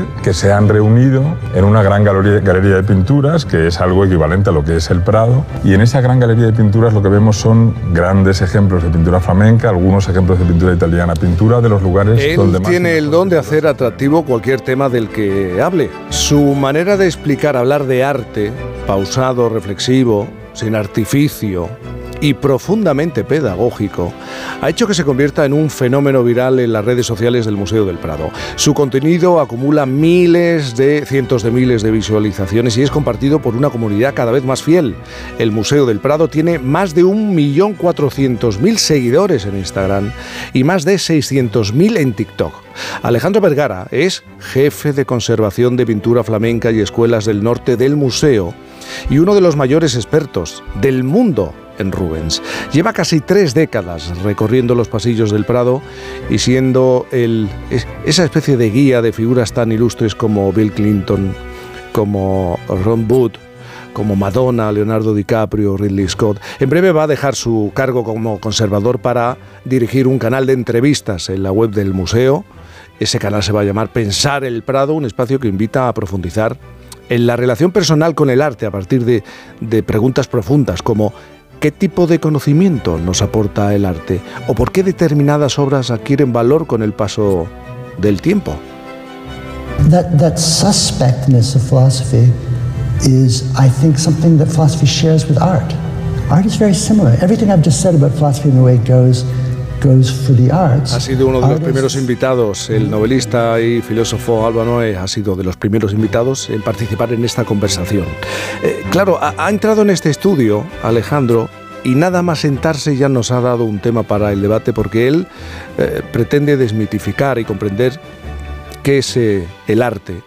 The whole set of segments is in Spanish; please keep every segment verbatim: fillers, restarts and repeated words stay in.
que se han reunido en una gran galería, galería de pinturas, que es algo equivalente a lo que es el Prado, y en esa gran galería de pinturas lo que vemos son grandes ejemplos de pintura flamenca, algunos ejemplos de pintura italiana, pintura de los lugares Él donde más... Él tiene el don de hacer atractivo cualquier tema del que hable. Su manera de explicar, hablar de arte, pausado, reflexivo, sin artificio y profundamente pedagógico, ha hecho que se convierta en un fenómeno viral en las redes sociales del Museo del Prado. Su contenido acumula miles de, cientos de miles de visualizaciones y es compartido por una comunidad cada vez más fiel. El Museo del Prado tiene más de un millón cuatrocientos mil seguidores en Instagram y más de seiscientos mil en TikTok. Alejandro Vergara es jefe de conservación de pintura flamenca y escuelas del norte del museo y uno de los mayores expertos del mundo en Rubens. Lleva casi tres décadas recorriendo los pasillos del Prado y siendo el, esa especie de guía de figuras tan ilustres como Bill Clinton, como Ron Wood, como Madonna, Leonardo DiCaprio, Ridley Scott. En breve va a dejar su cargo como conservador para dirigir un canal de entrevistas en la web del museo. Ese canal se va a llamar Pensar el Prado, un espacio que invita a profundizar en la relación personal con el arte a partir de, de preguntas profundas como ¿qué tipo de conocimiento nos aporta el arte? ¿O por qué determinadas obras adquieren valor con el paso del tiempo? That, that suspectness of philosophy is, I think, something that philosophy shares with art. Art is very similar. Everything I've just said about philosophy and the way it goes goes for the arts. Ha sido uno de los primeros invitados, el novelista y filósofo Alba Noé ha sido de los primeros invitados en participar en esta conversación. Eh, claro, ha, ha entrado en este estudio, Alejandro, y nada más sentarse ya nos ha dado un tema para el debate, porque él eh, pretende desmitificar y comprender qué es eh, el arte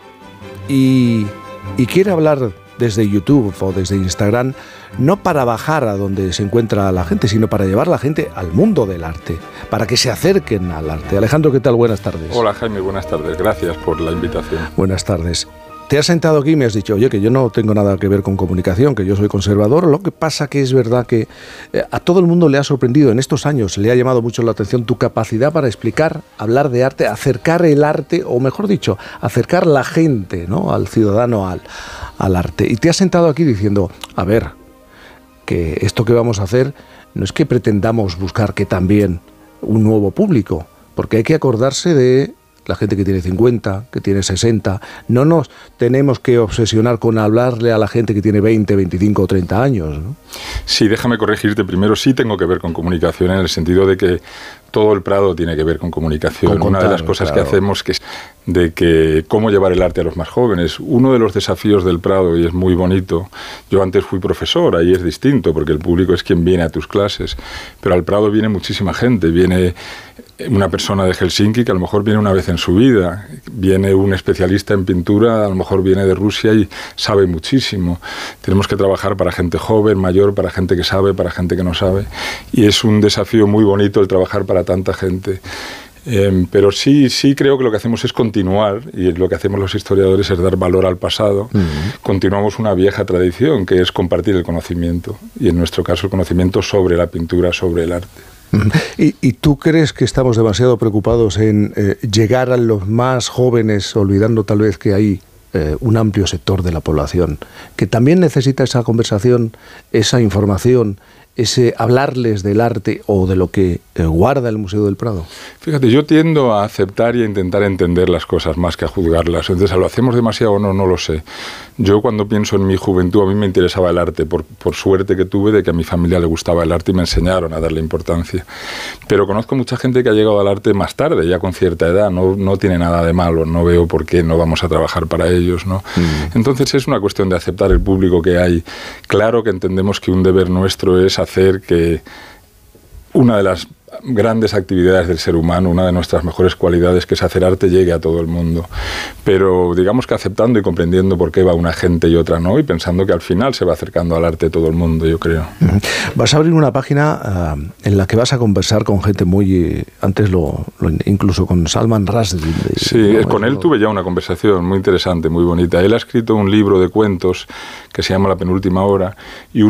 y, y quiere hablar desde YouTube o desde Instagram, no para bajar a donde se encuentra la gente, sino para llevar a la gente al mundo del arte, para que se acerquen al arte. Alejandro, ¿qué tal? Buenas tardes. Hola, Jaime, buenas tardes. Gracias por la invitación. Buenas tardes. Te has sentado aquí y me has dicho, oye, que yo no tengo nada que ver con comunicación, que yo soy conservador. Lo que pasa que es verdad que eh, a todo el mundo le ha sorprendido en estos años, le ha llamado mucho la atención tu capacidad para explicar, hablar de arte, acercar el arte, o mejor dicho, acercar la gente, ¿no?, al ciudadano al, al arte. Y te has sentado aquí diciendo, a ver, que esto que vamos a hacer no es que pretendamos buscar que también un nuevo público, porque hay que acordarse de la gente que tiene cincuenta, que tiene sesenta. No nos tenemos que obsesionar con hablarle a la gente que tiene veinte, veinticinco o treinta años, ¿no? Sí, déjame corregirte primero. Sí tengo que ver con comunicación en el sentido de que todo el Prado tiene que ver con comunicación. Con contar, una de las cosas claro. que hacemos que es de que cómo llevar el arte a los más jóvenes. Uno de los desafíos del Prado, y es muy bonito, yo antes fui profesor, ahí es distinto, porque el público es quien viene a tus clases, pero al Prado viene muchísima gente, viene una persona de Helsinki que a lo mejor viene una vez en su vida, viene un especialista en pintura, a lo mejor viene de Rusia y sabe muchísimo. Tenemos que trabajar para gente joven, mayor, para gente que sabe, para gente que no sabe, y es un desafío muy bonito el trabajar para tanta gente. Eh, pero sí, sí creo que lo que hacemos es continuar, y lo que hacemos los historiadores es dar valor al pasado. Uh-huh. Continuamos una vieja tradición que es compartir el conocimiento, y en nuestro caso el conocimiento sobre la pintura, sobre el arte. ¿Y, ¿Y tú crees que estamos demasiado preocupados en eh, llegar a los más jóvenes, olvidando tal vez que hay eh, un amplio sector de la población que también necesita esa conversación, esa información, ese hablarles del arte o de lo que eh, guarda el Museo del Prado? Fíjate, yo tiendo a aceptar y a intentar entender las cosas más que a juzgarlas. Entonces, ¿lo hacemos demasiado o no? No lo sé. Yo cuando pienso en mi juventud, a mí me interesaba el arte, por, por suerte que tuve de que a mi familia le gustaba el arte y me enseñaron a darle importancia. Pero conozco mucha gente que ha llegado al arte más tarde, ya con cierta edad, no, no tiene nada de malo, no veo por qué no vamos a trabajar para ellos, ¿no? Mm. Entonces es una cuestión de aceptar el público que hay. Claro que entendemos que un deber nuestro es hacer que una de las grandes actividades del ser humano, una de nuestras mejores cualidades, que es hacer arte, llegue a todo el mundo. Pero digamos que aceptando y comprendiendo por qué va una gente y otra no, y pensando que al final se va acercando al arte todo el mundo, yo creo. Vas a abrir una página uh, en la que vas a conversar con gente muy... Antes lo, lo incluso con Salman Rushdie. De, sí, ¿no? con él lo... tuve ya una conversación muy interesante, muy bonita. Él ha escrito un libro de cuentos que se llama La penúltima hora, y